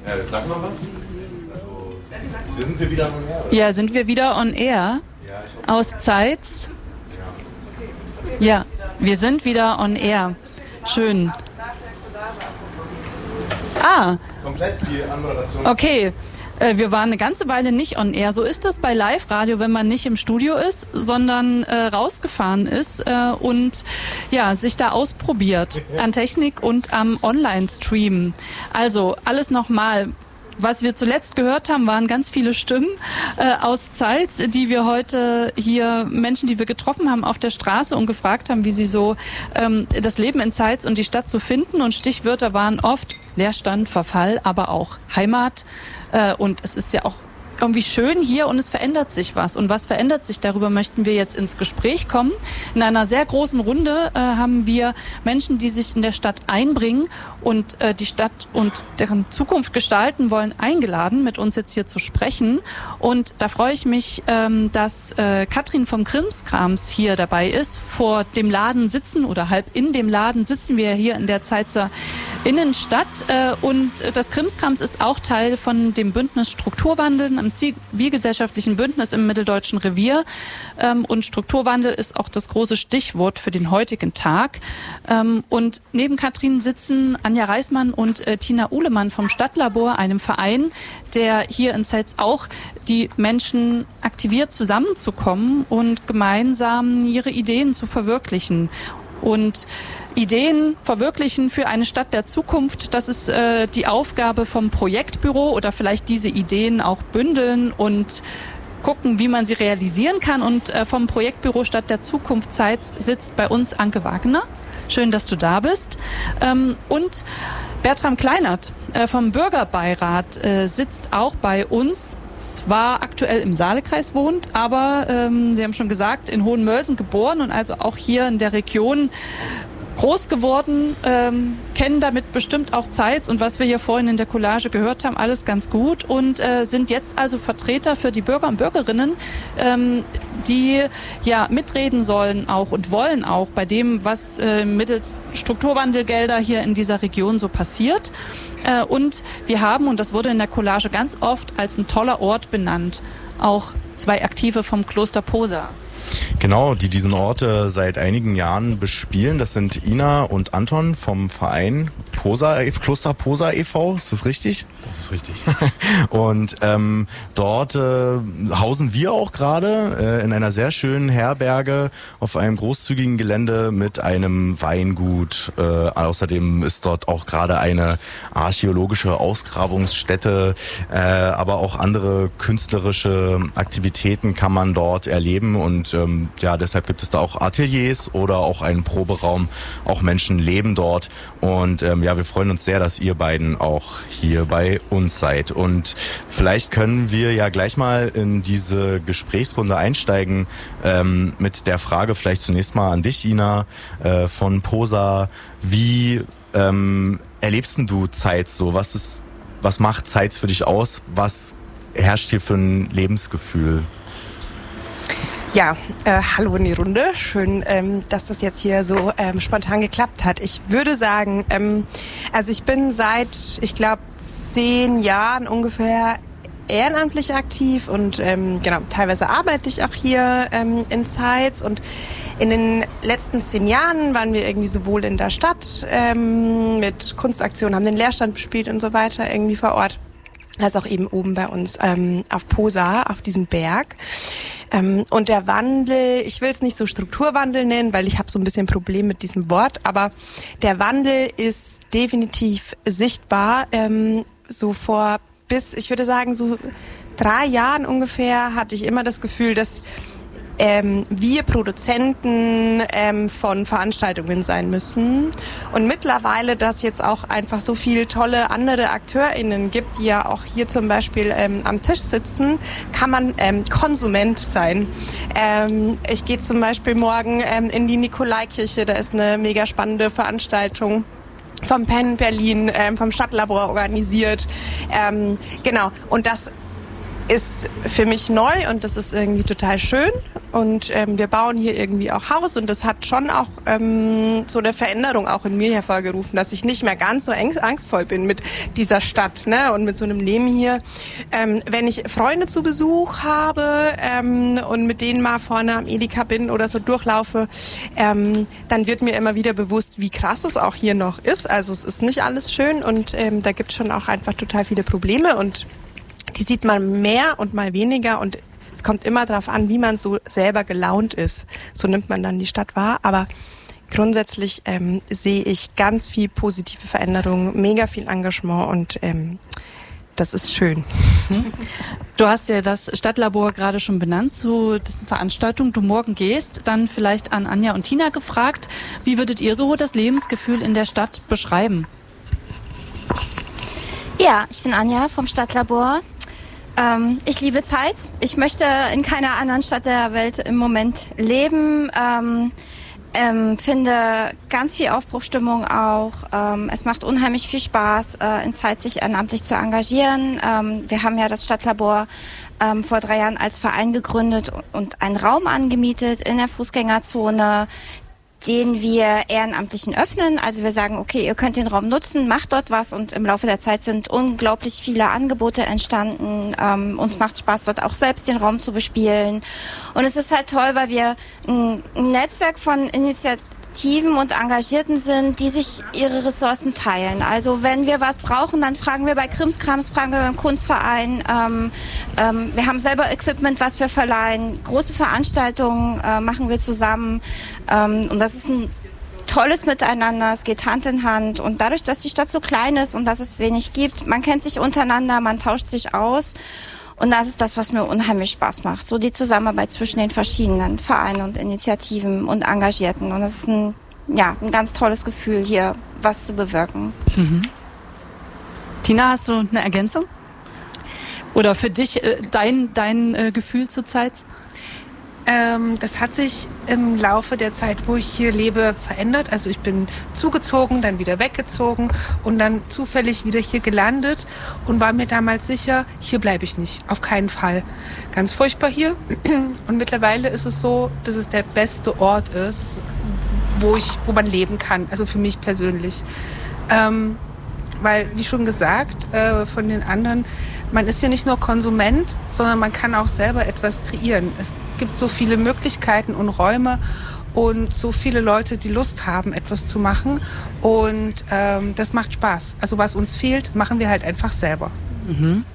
Ja, sag mal was. Also, sind wir wieder on air? Oder? Ja, sind wir wieder on air? Ja, aus Zeitz? Ja, wir sind wieder on air. Schön. Komplett die Anmoderation. Okay. Wir waren eine ganze Weile nicht on air. So ist es bei Live-Radio, wenn man nicht im Studio ist, sondern rausgefahren ist und ja, sich da ausprobiert an Technik und am Online-Stream. Also alles nochmal. Was wir zuletzt gehört haben, waren ganz viele Stimmen aus Zeitz, die wir heute hier, Menschen, die wir getroffen haben auf der Straße und gefragt haben, wie sie so das Leben in Zeitz und die Stadt so finden. Und Stichwörter waren oft Leerstand, Verfall, aber auch Heimat. Und es ist ja auch irgendwie schön hier und es verändert sich was. Und was verändert sich? Darüber möchten wir jetzt ins Gespräch kommen. In einer sehr großen Runde haben wir Menschen, die sich in der Stadt einbringen und die Stadt und deren Zukunft gestalten wollen, eingeladen, mit uns jetzt hier zu sprechen. Und da freue ich mich, dass Katrin vom Krimskrams hier dabei ist. Vor dem Laden sitzen oder halb in dem Laden sitzen wir hier in der Zeitzer Innenstadt. Und das Krimskrams ist auch Teil von dem Bündnis Strukturwandel, am zivilgesellschaftlichen Bündnis im Mitteldeutschen Revier. Und Strukturwandel ist auch das große Stichwort für den heutigen Tag. Und neben Katrin sitzen Anja Reismann und Tina Uhlemann vom Stadtlabor, einem Verein, der hier in Zeitz auch die Menschen aktiviert, zusammenzukommen und gemeinsam ihre Ideen zu verwirklichen. Und Ideen verwirklichen für eine Stadt der Zukunft, das ist die Aufgabe vom Projektbüro oder vielleicht diese Ideen auch bündeln und gucken, wie man sie realisieren kann. Und vom Projektbüro Stadt der Zukunft Zeitz sitzt bei uns Anke Wagner. Schön, dass du da bist. Und Bertram Kleinert vom Bürgerbeirat sitzt auch bei uns. Zwar aktuell im Saalekreis wohnt, aber Sie haben schon gesagt, in Hohenmölsen geboren und also auch hier in der Region groß geworden, kennen damit bestimmt auch Zeitz und was wir hier vorhin in der Collage gehört haben, alles ganz gut und sind jetzt also Vertreter für die Bürger und Bürgerinnen, die ja mitreden sollen auch und wollen auch bei dem, was mittels Strukturwandelgelder hier in dieser Region so passiert. Und wir haben, und das wurde in der Collage ganz oft als ein toller Ort benannt, auch zwei Aktive vom Kloster Posa. Genau, die diesen Ort seit einigen Jahren bespielen. Das sind Ina und Anton vom Verein Kloster Posa e.V., ist das richtig? Das ist richtig. Und dort hausen wir auch gerade in einer sehr schönen Herberge auf einem großzügigen Gelände mit einem Weingut. Außerdem ist dort auch gerade eine archäologische Ausgrabungsstätte, aber auch andere künstlerische Aktivitäten kann man dort erleben und ja, deshalb gibt es da auch Ateliers oder auch einen Proberaum. Auch Menschen leben dort und ja, wir freuen uns sehr, dass ihr beiden auch hier bei uns seid. Und vielleicht können wir ja gleich mal in diese Gesprächsrunde einsteigen mit der Frage vielleicht zunächst mal an dich, Ina, von Posa. Wie erlebst du Zeitz so? Was macht Zeitz für dich aus? Was herrscht hier für ein Lebensgefühl? Ja, hallo in die Runde. Schön, dass das jetzt hier so spontan geklappt hat. Ich würde sagen, also ich bin seit, ich glaube, 10 Jahren ungefähr ehrenamtlich aktiv und genau, teilweise arbeite ich auch hier in Zeitz und in den letzten 10 Jahren waren wir irgendwie sowohl in der Stadt mit Kunstaktionen, haben den Leerstand bespielt und so weiter irgendwie vor Ort, als auch eben oben bei uns auf Posa, auf diesem Berg. Und der Wandel, ich will es nicht so Strukturwandel nennen, weil ich habe so ein bisschen Problem mit diesem Wort, aber der Wandel ist definitiv sichtbar. Ich würde sagen, so 3 Jahren ungefähr hatte ich immer das Gefühl, dass wir Produzenten von Veranstaltungen sein müssen. Und mittlerweile, dass jetzt auch einfach so viele tolle andere AkteurInnen gibt, die ja auch hier zum Beispiel am Tisch sitzen, kann man Konsument sein. Ich gehe zum Beispiel morgen in die Nikolaikirche, da ist eine mega spannende Veranstaltung vom PEN Berlin, vom Stadtlabor organisiert. Genau. Und das ist für mich neu und das ist irgendwie total schön und wir bauen hier irgendwie auch Haus und das hat schon auch so eine Veränderung auch in mir hervorgerufen, dass ich nicht mehr ganz so angstvoll bin mit dieser Stadt, ne, und mit so einem Leben hier. Wenn ich Freunde zu Besuch habe und mit denen mal vorne am Edeka bin oder so durchlaufe, dann wird mir immer wieder bewusst, wie krass es auch hier noch ist. Also es ist nicht alles schön und da gibt es schon auch einfach total viele Probleme und die sieht man mehr und mal weniger und es kommt immer darauf an, wie man so selber gelaunt ist. So nimmt man dann die Stadt wahr, aber grundsätzlich sehe ich ganz viel positive Veränderungen, mega viel Engagement und das ist schön. Du hast ja das Stadtlabor gerade schon benannt zu dieser Veranstaltung. Du morgen gehst, dann vielleicht an Anja und Tina gefragt. Wie würdet ihr so das Lebensgefühl in der Stadt beschreiben? Ja, ich bin Anja vom Stadtlabor. Ich liebe Zeit. Ich möchte in keiner anderen Stadt der Welt im Moment leben. Finde ganz viel Aufbruchstimmung auch. Es macht unheimlich viel Spaß, in Zeit sich ehrenamtlich zu engagieren. Wir haben ja das Stadtlabor vor 3 Jahren als Verein gegründet und einen Raum angemietet in der Fußgängerzone, den wir Ehrenamtlichen öffnen. Also wir sagen, okay, ihr könnt den Raum nutzen, macht dort was und im Laufe der Zeit sind unglaublich viele Angebote entstanden. Uns macht Spaß, dort auch selbst den Raum zu bespielen. Und es ist halt toll, weil wir ein Netzwerk von Initiativen und Engagierten sind, die sich ihre Ressourcen teilen. Also wenn wir was brauchen, dann fragen wir bei Krimskrams, fragen wir beim Kunstverein. Wir haben selber Equipment, was wir verleihen. Große Veranstaltungen machen wir zusammen. Und das ist ein tolles Miteinander, es geht Hand in Hand. Und dadurch, dass die Stadt so klein ist und dass es wenig gibt, man kennt sich untereinander, man tauscht sich aus. Und das ist das, was mir unheimlich Spaß macht. So die Zusammenarbeit zwischen den verschiedenen Vereinen und Initiativen und Engagierten. Und das ist ein ganz tolles Gefühl, hier was zu bewirken. Mhm. Tina, hast du eine Ergänzung? Oder für dich dein Gefühl zur Zeit? Das hat sich im Laufe der Zeit, wo ich hier lebe, verändert. Also ich bin zugezogen, dann wieder weggezogen und dann zufällig wieder hier gelandet und war mir damals sicher, hier bleibe ich nicht, auf keinen Fall. Ganz furchtbar hier. Und mittlerweile ist es so, dass es der beste Ort ist, wo man leben kann, also für mich persönlich. Weil, wie schon gesagt, von den anderen, man ist hier nicht nur Konsument, sondern man kann auch selber etwas kreieren. Es gibt so viele Möglichkeiten und Räume und so viele Leute, die Lust haben, etwas zu machen. Und das macht Spaß. Also was uns fehlt, machen wir halt einfach selber. Mhm.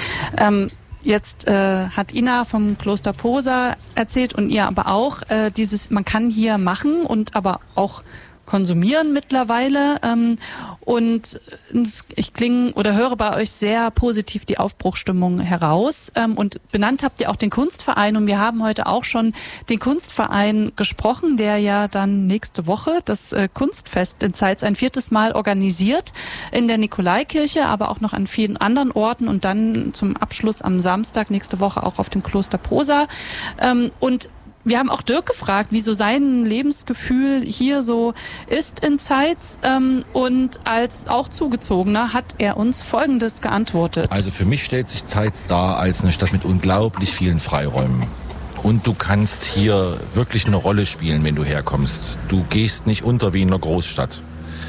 Jetzt hat Ina vom Kloster Posa erzählt und ihr aber auch, man kann hier machen und aber auch konsumieren mittlerweile und ich höre bei euch sehr positiv die Aufbruchsstimmung heraus und benannt habt ihr auch den Kunstverein und wir haben heute auch schon den Kunstverein gesprochen, der ja dann nächste Woche das Kunstfest in Zeitz ein 4. Mal organisiert in der Nikolaikirche, aber auch noch an vielen anderen Orten und dann zum Abschluss am Samstag nächste Woche auch auf dem Kloster Posa und wir haben auch Dirk gefragt, wie so sein Lebensgefühl hier so ist in Zeitz und als auch Zugezogener hat er uns Folgendes geantwortet. Also für mich stellt sich Zeitz dar als eine Stadt mit unglaublich vielen Freiräumen. Und du kannst hier wirklich eine Rolle spielen, wenn du herkommst. Du gehst nicht unter wie in einer Großstadt.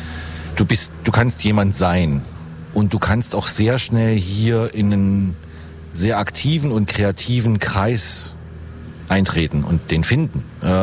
Du kannst jemand sein. Und du kannst auch sehr schnell hier in einen sehr aktiven und kreativen Kreis eintreten und den finden.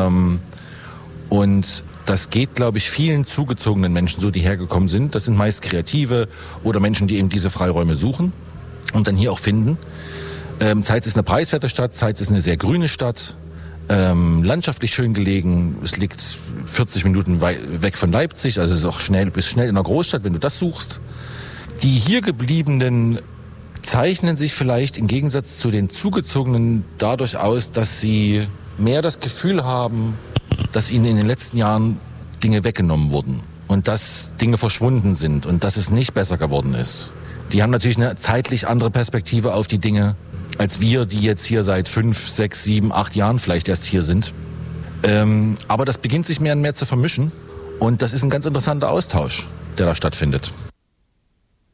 Und das geht, glaube ich, vielen zugezogenen Menschen so, die hergekommen sind. Das sind meist Kreative oder Menschen, die eben diese Freiräume suchen und dann hier auch finden. Zeitz ist eine preiswerte Stadt, Zeitz ist eine sehr grüne Stadt, landschaftlich schön gelegen. Es liegt 40 Minuten weg von Leipzig, also es ist auch bist schnell in einer Großstadt, wenn du das suchst. Die hier gebliebenen zeichnen sich vielleicht im Gegensatz zu den Zugezogenen dadurch aus, dass sie mehr das Gefühl haben, dass ihnen in den letzten Jahren Dinge weggenommen wurden und dass Dinge verschwunden sind und dass es nicht besser geworden ist. Die haben natürlich eine zeitlich andere Perspektive auf die Dinge als wir, die jetzt hier seit 5, 6, 7, 8 Jahren vielleicht erst hier sind. Aber das beginnt sich mehr und mehr zu vermischen und das ist ein ganz interessanter Austausch, der da stattfindet.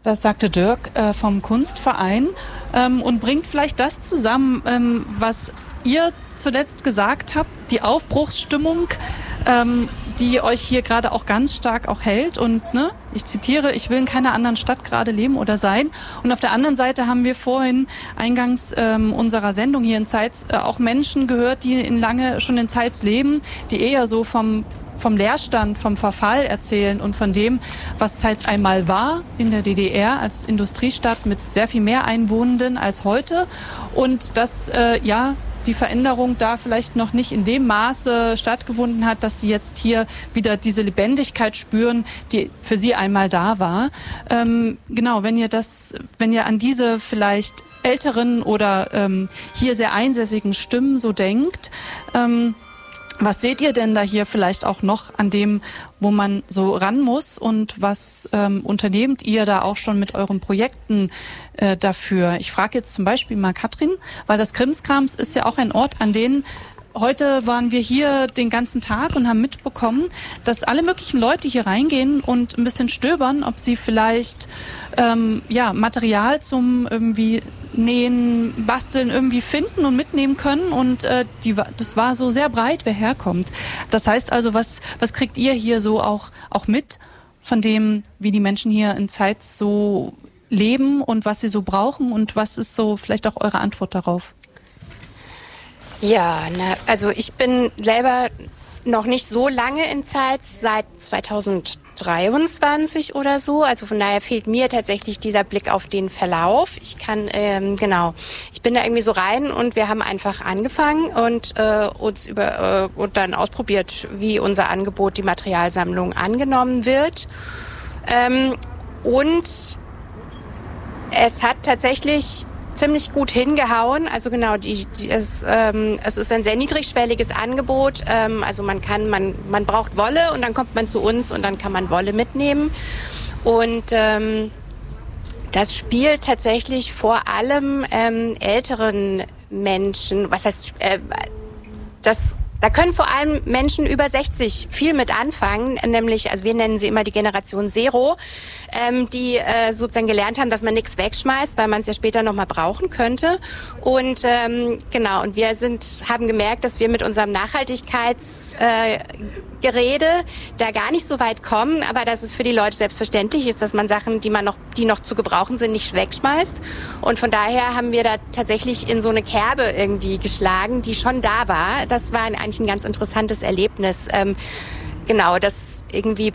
Das sagte Dirk vom Kunstverein und bringt vielleicht das zusammen, was ihr zuletzt gesagt habt, die Aufbruchsstimmung, die euch hier gerade auch ganz stark auch hält. Und ich zitiere, ich will in keiner anderen Stadt gerade leben oder sein. Und auf der anderen Seite haben wir vorhin eingangs unserer Sendung hier in Zeitz auch Menschen gehört, die schon in Zeitz leben, die eher so vom Leerstand, vom Verfall erzählen und von dem, was Zeitz einmal war in der DDR als Industriestadt mit sehr viel mehr Einwohnenden als heute. Und dass die Veränderung da vielleicht noch nicht in dem Maße stattgefunden hat, dass sie jetzt hier wieder diese Lebendigkeit spüren, die für sie einmal da war. Genau, wenn ihr an diese vielleicht älteren oder hier sehr einsässigen Stimmen so denkt, was seht ihr denn da hier vielleicht auch noch an dem, wo man so ran muss und was unternehmt ihr da auch schon mit euren Projekten dafür? Ich frage jetzt zum Beispiel mal Katrin, weil das Krimskrams ist ja auch ein Ort, an den heute waren wir hier den ganzen Tag und haben mitbekommen, dass alle möglichen Leute hier reingehen und ein bisschen stöbern, ob sie vielleicht Material zum irgendwie Nähen, Basteln irgendwie finden und mitnehmen können. Und das war so sehr breit, wer herkommt. Das heißt also, was kriegt ihr hier so auch mit von dem, wie die Menschen hier in Zeitz so leben und was sie so brauchen und was ist so vielleicht auch eure Antwort darauf? Ja, also ich bin selber noch nicht so lange in Zeitz, seit 2023 oder so. Also von daher fehlt mir tatsächlich dieser Blick auf den Verlauf. Ich kann, ich bin da irgendwie so rein und wir haben einfach angefangen und uns und dann ausprobiert, wie unser Angebot, die Materialsammlung angenommen wird. Und es hat tatsächlich ziemlich gut hingehauen. Also genau, es ist ein sehr niedrigschwelliges Angebot. Also man braucht Wolle und dann kommt man zu uns und dann kann man Wolle mitnehmen. Und das spielt tatsächlich vor allem älteren Menschen. Was heißt da können vor allem Menschen über 60 viel mit anfangen, nämlich, also wir nennen sie immer die Generation Zero, die sozusagen gelernt haben, dass man nichts wegschmeißt, weil man es ja später nochmal brauchen könnte. Und genau, und wir haben gemerkt, dass wir mit unserem Nachhaltigkeitsgerede da gar nicht so weit kommen, aber dass es für die Leute selbstverständlich ist, dass man Sachen, die noch zu gebrauchen sind, nicht wegschmeißt. Und von daher haben wir da tatsächlich in so eine Kerbe irgendwie geschlagen, die schon da war. Das war eigentlich ein ganz interessantes Erlebnis. Genau, dass irgendwie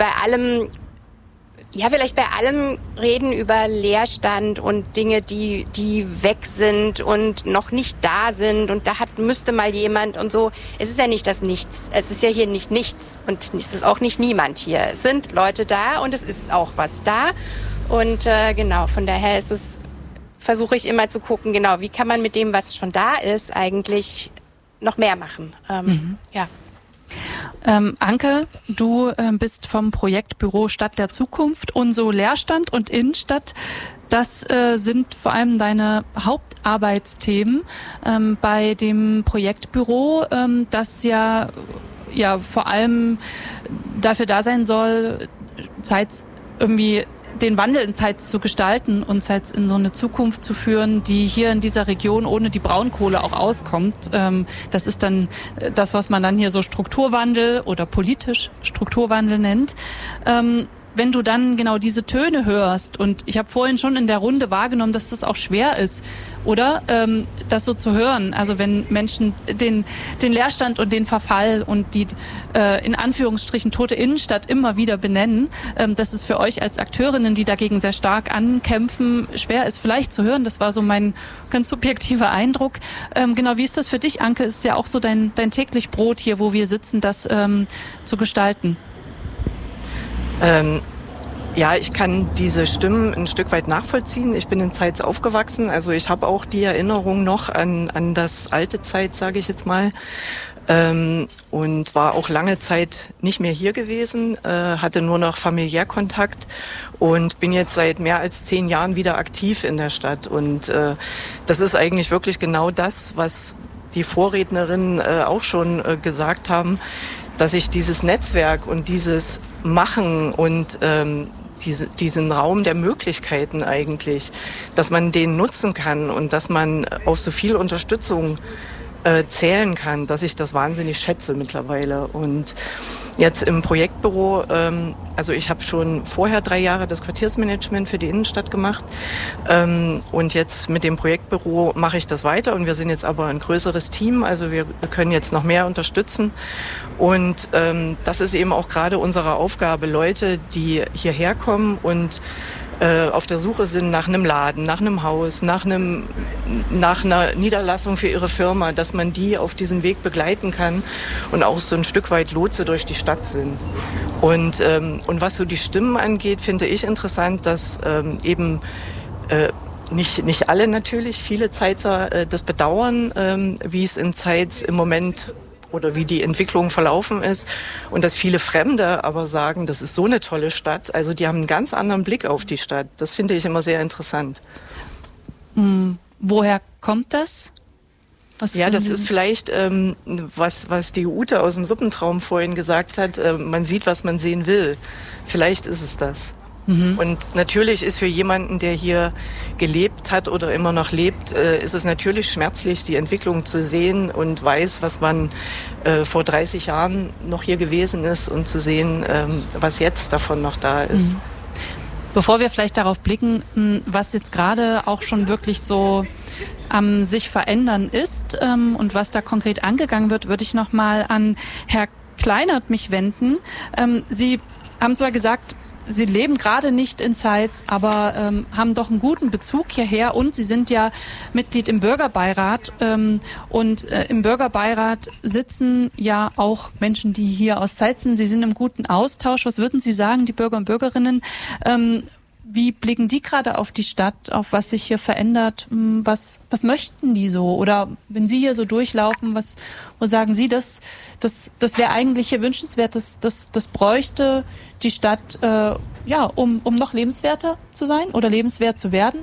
vielleicht bei allem reden über Leerstand und Dinge, die weg sind und noch nicht da sind und müsste mal jemand und so. Es ist ja nicht das Nichts. Es ist ja hier nicht nichts und es ist auch nicht niemand hier. Es sind Leute da und es ist auch was da. Und genau, von daher versuche ich immer zu gucken, genau, wie kann man mit dem, was schon da ist, eigentlich noch mehr machen. Ja. Anke, du bist vom Projektbüro Stadt der Zukunft und so Leerstand und Innenstadt. Das sind vor allem deine Hauptarbeitsthemen bei dem Projektbüro, das ja vor allem dafür da sein soll, Zeitz irgendwie den Wandel in Zeitz zu gestalten und Zeitz in so eine Zukunft zu führen, die hier in dieser Region ohne die Braunkohle auch auskommt. Das ist dann das, was man dann hier so Strukturwandel oder politisch Strukturwandel nennt. Wenn du dann genau diese Töne hörst, und ich habe vorhin schon in der Runde wahrgenommen, dass das auch schwer ist, oder das so zu hören, also wenn Menschen den Leerstand und den Verfall und die in Anführungsstrichen tote Innenstadt immer wieder benennen, dass es für euch als Akteurinnen, die dagegen sehr stark ankämpfen, schwer ist vielleicht zu hören. Das war so mein ganz subjektiver Eindruck. Genau, wie ist das für dich, Anke? Ist ja auch so dein täglich Brot hier, wo wir sitzen, das zu gestalten. Ja, ich kann diese Stimmen ein Stück weit nachvollziehen. Ich bin in Zeitz aufgewachsen, also ich habe auch die Erinnerung noch an das alte Zeit, sage ich jetzt mal, und war auch lange Zeit nicht mehr hier gewesen, hatte nur noch familiär Kontakt und bin jetzt seit mehr als 10 Jahren wieder aktiv in der Stadt. Und das ist eigentlich wirklich genau das, was die Vorrednerinnen auch schon gesagt haben, dass ich dieses Netzwerk und dieses Machen und diesen Raum der Möglichkeiten eigentlich, dass man den nutzen kann und dass man auf so viel Unterstützung zählen kann, dass ich das wahnsinnig schätze mittlerweile. Und jetzt im Projektbüro, also ich habe schon vorher 3 Jahre das Quartiersmanagement für die Innenstadt gemacht und jetzt mit dem Projektbüro mache ich das weiter und wir sind jetzt aber ein größeres Team, also wir können jetzt noch mehr unterstützen und das ist eben auch gerade unsere Aufgabe, Leute, die hierher kommen und auf der Suche sind nach einem Laden, nach einem Haus, nach einer Niederlassung für ihre Firma, dass man die auf diesem Weg begleiten kann und auch so ein Stück weit Lotse durch die Stadt sind. Und was so die Stimmen angeht, finde ich interessant, dass eben nicht alle natürlich, viele Zeitzer das bedauern, wie es in Zeitz im Moment oder wie die Entwicklung verlaufen ist und dass viele Fremde aber sagen, das ist so eine tolle Stadt. Also die haben einen ganz anderen Blick auf die Stadt. Das finde ich immer sehr interessant. Woher kommt das? Das ist vielleicht, was die Ute aus dem Suppentraum vorhin gesagt hat, man sieht, was man sehen will. Vielleicht ist es das. Und natürlich ist für jemanden, der hier gelebt hat oder immer noch lebt, ist es natürlich schmerzlich, die Entwicklung zu sehen und weiß, was man vor 30 Jahren noch hier gewesen ist und zu sehen, was jetzt davon noch da ist. Bevor wir vielleicht darauf blicken, was jetzt gerade auch schon wirklich so am sich verändern ist und was da konkret angegangen wird, würde ich nochmal an Herr Kleinert mich wenden. Sie haben zwar gesagt, Sie leben gerade nicht in Zeitz, aber haben doch einen guten Bezug hierher und Sie sind ja Mitglied im Bürgerbeirat und im Bürgerbeirat sitzen ja auch Menschen, die hier aus Zeitz sind. Sie sind im guten Austausch. Was würden Sie sagen, die Bürger und Bürgerinnen? Wie blicken die gerade auf die Stadt, auf was sich hier verändert? Was möchten die so? Oder wenn Sie hier so durchlaufen, wo sagen Sie, das wäre eigentlich hier wünschenswert, das bräuchte die Stadt, um noch lebenswerter zu sein oder lebenswert zu werden?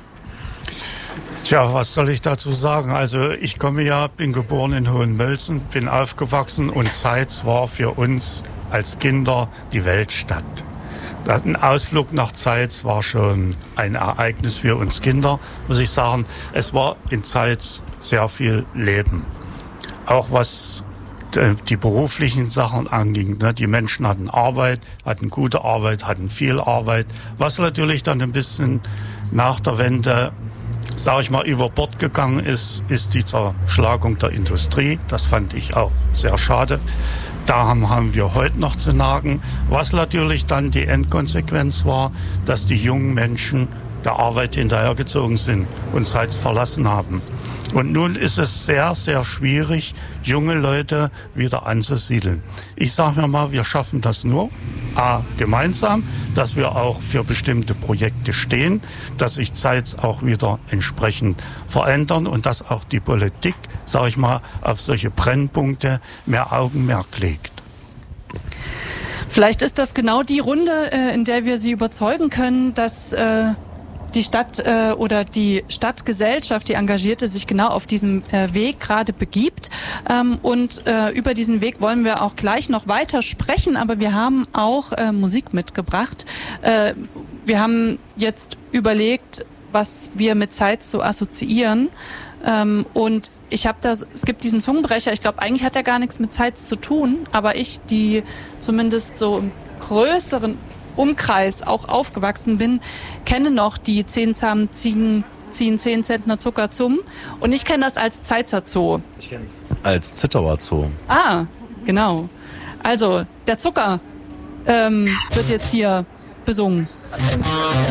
Tja, was soll ich dazu sagen? Also ich bin geboren in Hohenmölzen, bin aufgewachsen und Zeitz war für uns als Kinder die Weltstadt. Ein Ausflug nach Zeitz war schon ein Ereignis für uns Kinder, muss ich sagen. Es war in Zeitz sehr viel Leben. Auch was die beruflichen Sachen anging. Die Menschen hatten Arbeit, hatten gute Arbeit, hatten viel Arbeit. Was natürlich dann ein bisschen nach der Wende, sage ich mal, über Bord gegangen ist die Zerschlagung der Industrie. Das fand ich auch sehr schade. Da haben wir heute noch zu nagen, was natürlich dann die Endkonsequenz war, dass die jungen Menschen der Arbeit hinterhergezogen sind und Zeitz verlassen haben. Und nun ist es sehr, sehr schwierig, junge Leute wieder anzusiedeln. Ich sage mir mal, wir schaffen das nur gemeinsam, dass wir auch für bestimmte Projekte stehen, dass sich Zeitz auch wieder entsprechend verändern und dass auch die Politik, sage ich mal, auf solche Brennpunkte mehr Augenmerk legt. Vielleicht ist das genau die Runde, in der wir Sie überzeugen können, dass die Stadt oder die Stadtgesellschaft, die Engagierte, sich genau auf diesem Weg gerade begibt. Und über diesen Weg wollen wir auch gleich noch weiter sprechen, aber wir haben auch Musik mitgebracht. Wir haben jetzt überlegt, was wir mit Zeitz so assoziieren. Und es gibt diesen Zungenbrecher, ich glaube, eigentlich hat er gar nichts mit Zeitz zu tun, aber ich, die zumindest so im größeren Umkreis auch aufgewachsen bin, kenne noch die 10 zahmen Ziegen ziehen 10 Zentner Zucker zum. Und ich kenne das als Zeitzer Zoo. Ich kenne es als Zittauer Zoo. Ah, genau. Also, der Zucker wird jetzt hier besungen.